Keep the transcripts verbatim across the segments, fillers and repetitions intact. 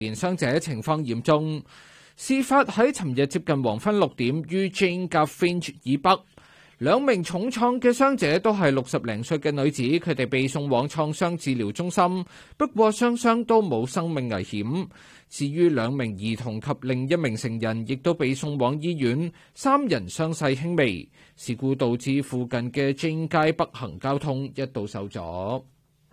連傷者情況嚴重。事發喺尋日接近黃昏六點於 Jane 及 Finch 以北。兩名重創嘅傷者都係六十零歲嘅女子，佢哋被送往創傷治療中心，不過雙雙都冇生命危險。至於兩名兒童及另一名成人，亦都被送往醫院，三人傷勢輕微。事故導致附近嘅 Jane 街北行交通一度受阻。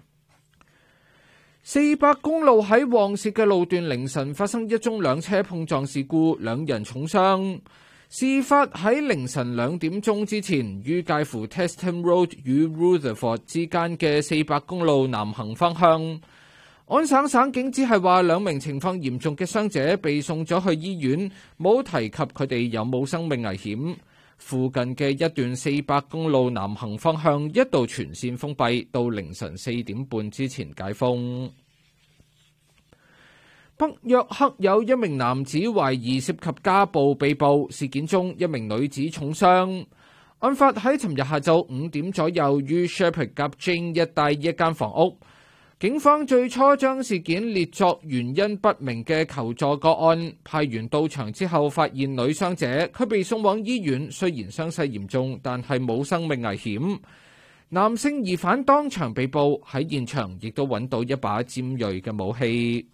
四百公路喺旺市嘅路段凌晨發生一宗兩車碰撞事故，兩人重傷。事發喺凌晨兩點鐘之前，於介乎 Teston Road 與 Rutherford 之間嘅四百公路南行方向。安省省警只係話兩名情況嚴重嘅傷者被送咗去醫院，冇提及佢哋有冇生命危險。附近嘅一段四百公路南行方向一度全線封閉，到凌晨四點半之前解封。北約克有一名男子懷疑涉及家暴被捕，事件中一名女子重傷。案發喺尋日下晝五點左右，於 Shepherd 及 Jane 一帶一間房屋。警方最初將事件列作原因不明嘅求助個案，派員到場之後發現女傷者，佢被送往醫院，雖然傷勢嚴重，但係冇生命危險。男性疑犯當場被捕，喺現場亦都揾到一把尖銳嘅武器。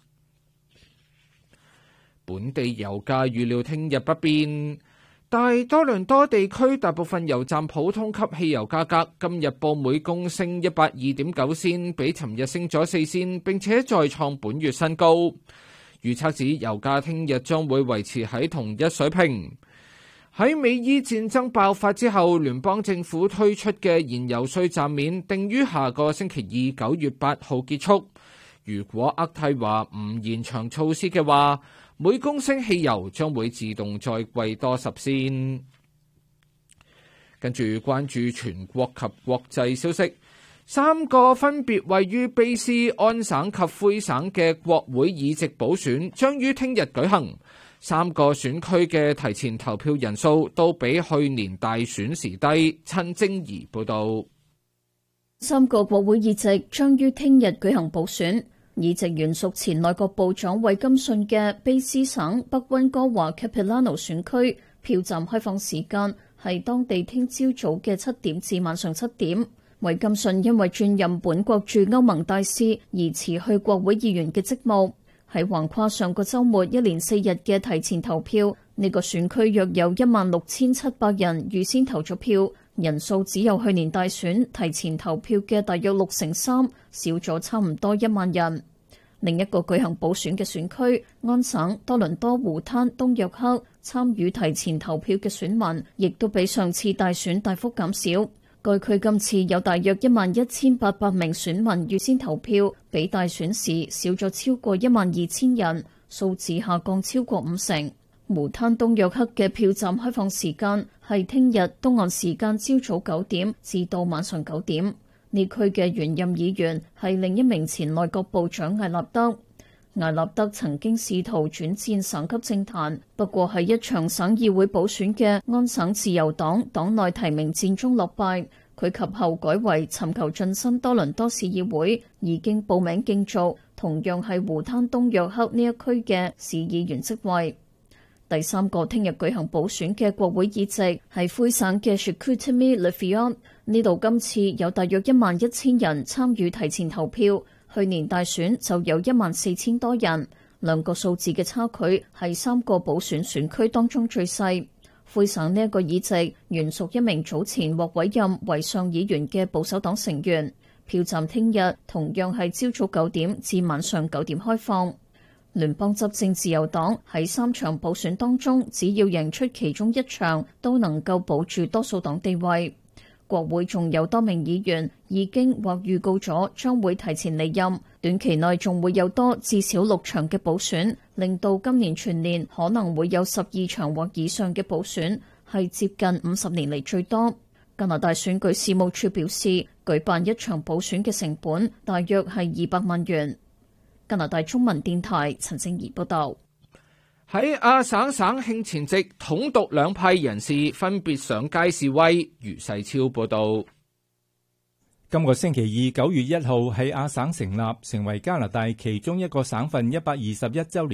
本地油價預料聽日不變，但多倫多地區大部分油站普通級汽油價格今日報每公升一百二點九仙，比尋日升咗四仙，並且再創本月新高。預測指油價聽日將會維持喺同一水平。喺美伊戰爭爆發之後，聯邦政府推出嘅燃油稅暫免定於下個星期二九月八號結束。如果渥太華唔延長措施嘅話，每公升汽油將會自動再貴多十仙。跟住關注全國及國際消息，三個分別位於卑斯、安省及魁省嘅國會議席補選將於聽日舉行。三個選區嘅提前投票人數都比去年大選時低。陳晶儀報導。 三個國會議席將於聽日舉行補選。議席原屬前內閣部長韋金遜嘅卑斯省北溫哥華 Capilano 選區，票站開放時間係當地聽朝早嘅七點至晚上七點。韋金遜因為轉任本國駐歐盟大使而辭去國會議員嘅職務。喺橫跨上個週末一連四日嘅提前投票，呢個選區約有一萬六千七百人預先投咗票。人數只有去年大選提前投票嘅大約六成三，少咗差唔多一萬人。另一個舉行補選嘅選區，安省多倫多湖灘東約克，參與提前投票嘅選民亦都比上次大選大幅減少。該區今次有大約一萬一千八百名選民預先投票，比大選時少咗超過一萬二千人，數字下降超過五成。湖灘東約克嘅票站開放時間係聽日東岸時間朝早九點至到晚上九點。呢區嘅原任議員係另一名前內閣部長艾納德。艾納德曾經試圖轉戰省級政壇，不過喺一場省議會補選嘅安省自由黨黨內提名戰中落敗。佢及後改為尋求晉身多倫多市議會，已經報名競逐同樣係湖灘東約克呢一區嘅市議員職位。第三個聽日舉行補選嘅國會議席係魁省嘅 Chicoutimi-Lafitte， 呢度今次有大約一萬一千人參與提前投票，去年大選就有一萬四千多人，兩個數字嘅差距係三個補選選區當中最細。魁省呢一個議席原屬一名早前獲委任為上議員嘅保守黨成員，票站聽日同樣係朝早九點至晚上九點開放。聯邦執政自由黨喺三場補選當中，只要贏出其中一場，都能夠保住多數黨地位。國會仲有多名議員已經或預告咗將會提前離任，短期內仲會有多至少六場嘅補選，令到今年全年可能會有十二場或以上嘅補選，係接近五十年嚟最多。加拿大選舉事務處表示，舉辦一場補選嘅成本大約係二百萬元。加拿大中文電台陳靜怡報道。 喺亞省省慶前夕，統獨兩派人士分別上街示威。余世超報道。 今個星期二九月一號喺亞省成立，成為加拿大其中一個省份一百二十一週年